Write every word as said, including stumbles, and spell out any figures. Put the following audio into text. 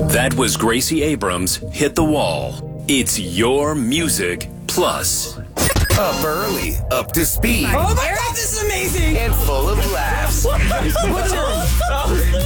That was Gracie Abrams' Hit the Wall. It's your music plus. Up early, up to speed. Oh my God, this is amazing! And full of laughs. What's your...